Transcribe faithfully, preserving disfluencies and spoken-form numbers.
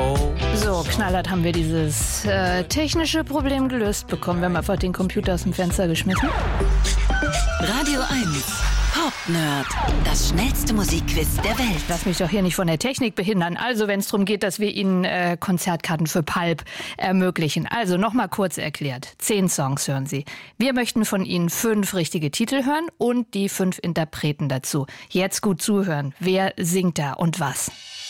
So, knallhart haben wir dieses äh, technische Problem gelöst bekommen. Wir haben einfach den Computer aus dem Fenster geschmissen. Radio eins. Pop-Nerd. Das schnellste Musikquiz der Welt. Lass mich doch hier nicht von der Technik behindern. Also, wenn es darum geht, dass wir Ihnen äh, Konzertkarten für Pulp ermöglichen. Also, nochmal kurz erklärt. Zehn Songs hören Sie. Wir möchten von Ihnen fünf richtige Titel hören und die fünf Interpreten dazu. Jetzt gut zuhören. Wer singt da und was?